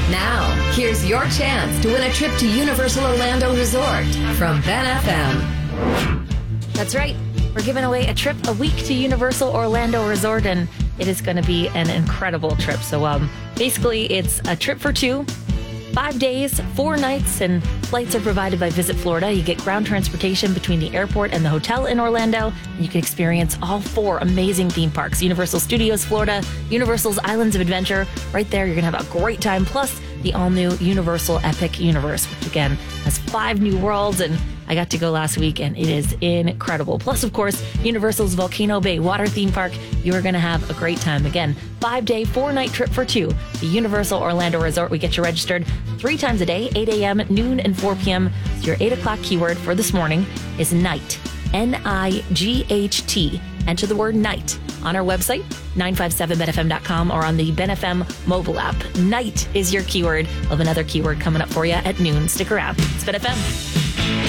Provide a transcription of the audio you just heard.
Now, here's your chance to win a trip to Universal Orlando Resort from Ben FM. That's right. We're giving away a trip a week to Universal Orlando Resort, and it is going to be an incredible trip. So basically, it's a trip for two, 5 days, 4 nights, and flights are provided by Visit Florida. You get ground transportation between the airport and the hotel in Orlando, and you can experience all 4 amazing theme parks. Universal Studios Florida, Universal's Islands of Adventure. Right there, you're going to have a great time. Plus, the all-new Universal Epic Universe, which again has 5 new worlds, and I got to go last week, and it is incredible. Plus, of course, Universal's Volcano Bay Water Theme Park. You are going to have a great time. Again, 5-day, 4-night trip for two. The Universal Orlando Resort. We get you registered 3 times a day, 8 a.m., noon, and 4 p.m. So your 8 o'clock keyword for this morning is night. NIGHT. Enter the word night on our website, 957benfm.com, or on the BenFM mobile app. Night is your keyword. We'll have another keyword coming up for you at noon. Stick around. It's BenFM.